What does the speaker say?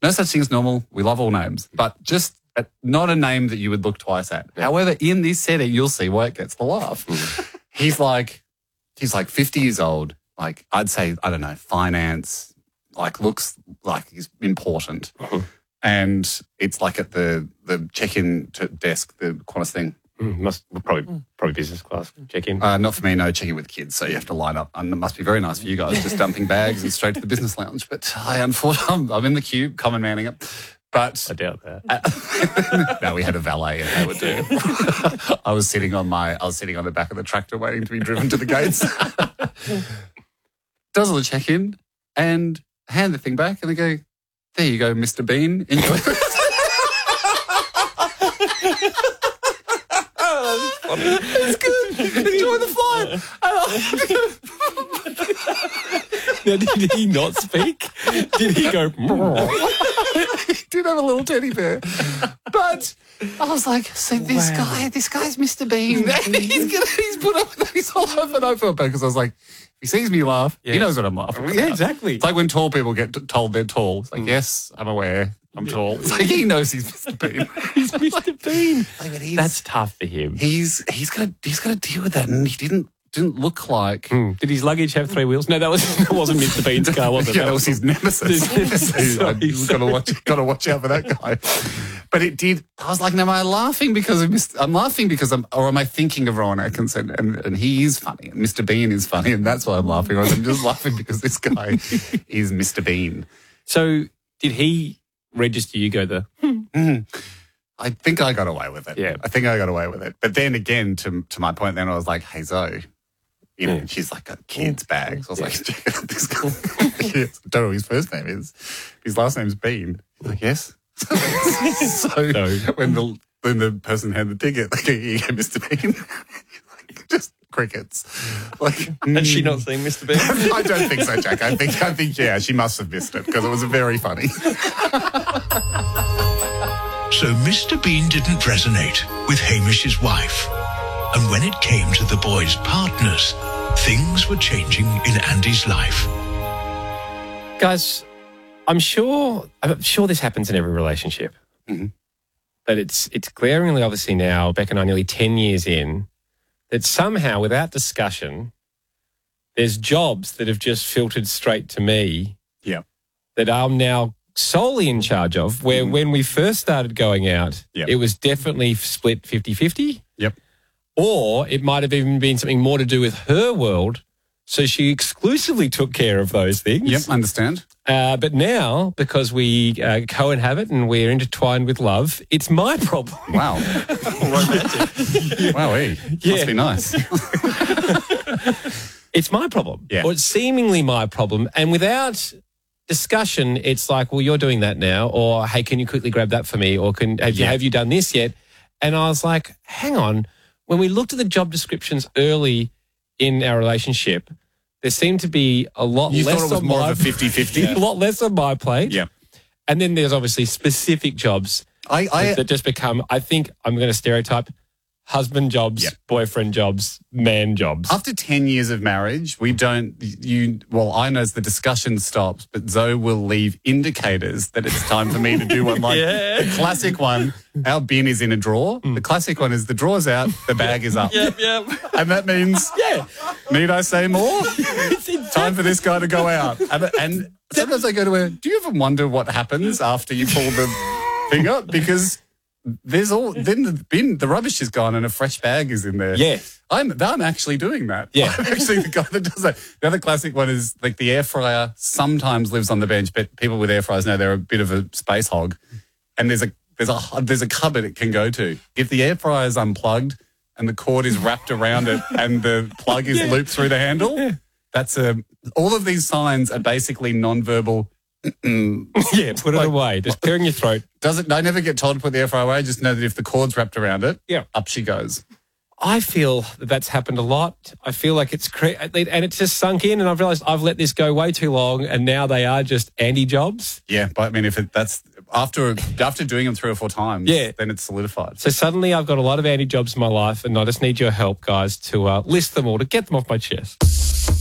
No such thing as normal. We love all names. But just not a name that you would look twice at. Yeah. However, in this setting, you'll see why it gets the laugh. He's like 50 years old. Like, I'd say, I don't know, finance, like looks like he's important. And it's like at the check-in desk, the Qantas thing. Probably business class check-in. Not for me, no, checking with kids. So you have to line up. And it must be very nice for you guys, just dumping bags and straight to the business lounge. But unfortunately, I'm in the queue, common manning it. But I doubt that. No, we had a valet and they would do it. I was sitting on the back of the tractor waiting to be driven to the gates. Does all the check-in and hand the thing back and they go, there you go, Mr. Bean. Enjoy it. Oh, that's funny. It's good. Enjoy the flight. Now, did he not speak? Did he go? He did have a little teddy bear. But I was like, so this guy's Mr. Bean. he's put up with this all over and over because I was like, he sees me laugh. Yeah. He knows what I'm laughing about. Yeah, exactly. It's like when tall people get told they're tall. It's like, yes, I'm aware. I'm tall. It's like he knows he's Mr. Bean. He's Mr. Bean. Like, that's tough for him. He's got to deal with that, and he didn't look like. Did his luggage have 3 wheels? No, that wasn't Mr. Bean's car, was it? Yeah, that was his nemesis. Got to watch out for that guy. But it did. I was like, am I laughing because I'm laughing because or am I thinking of Rowan Atkinson? And he is funny, and Mr. Bean is funny, and that's why I'm laughing. Or I'm just laughing because this guy is Mr. Bean. So did he register you go there? I think I got away with it. Yeah. I think I got away with it. But then again, to my point, then I was like, hey, Zoe, you know, she's like got kids' bags. I was like, check out this guy. I don't know what his first name is. His last name's Bean. She's like, yes. So when the person had the ticket, like, here you go, Mr. Bean. Like, just crickets. Like, had she not seen Mr. Bean? I don't think so, Jack. I think yeah, she must have missed it because it was very funny. So Mr. Bean didn't resonate with Hamish's wife. And when it came to the boys' partners, things were changing in Andy's life. Guys, I'm sure this happens in every relationship. Mm-hmm. But it's glaringly obviously now, Beck and I nearly 10 years in, that somehow without discussion, there's jobs that have just filtered straight to me that I'm now solely in charge of, where when we first started going out, it was definitely split 50-50. Yep. Or it might have even been something more to do with her world, so she exclusively took care of those things. Yep, understand. But now, because we co-inhabit and we're intertwined with love, it's my problem. Wow. Romantic. Wow, must be nice. It's my problem. Yeah. Or it's seemingly my problem. And without discussion, it's like, well, you're doing that now. Or, hey, can you quickly grab that for me? Or have you done this yet? And I was like, hang on. When we looked at the job descriptions early in our relationship, there seemed to be a lot less. You thought it was more of a 50-50? A lot less on my plate. Yeah. And then there's obviously specific jobs that just become, I think I'm going to stereotype, husband jobs, boyfriend jobs, man jobs. After 10 years of marriage, I know as the discussion stops, but Zoe will leave indicators that it's time for me to do one. Like the classic one, our bin is in a drawer. The classic one is the drawer's out, the bag is up. Yep. And that means, need I say more? Time for this guy to go out. And sometimes I go to her, do you ever wonder what happens after you pull the thing up? Because then the bin, the rubbish is gone and a fresh bag is in there. Yeah. I'm actually doing that. Yeah. I'm actually the guy that does that. The other classic one is like the air fryer sometimes lives on the bench, but people with air fryers know they're a bit of a space hog. And there's a cupboard it can go to. If the air fryer is unplugged and the cord is wrapped around it and the plug is looped through the handle, that's all of these signs are basically non-verbal. Put it away. Just clearing your throat. I never get told to put the air fryer away. I just know that if the cord's wrapped around it, up she goes. I feel that that's happened a lot. I feel like it's and it's just sunk in, and I've realised I've let this go way too long, and now they are just Andy jobs. Yeah, but I mean, that's after doing them 3 or 4 times, then it's solidified. So suddenly I've got a lot of Andy jobs in my life, and I just need your help, guys, to list them all, to get them off my chest.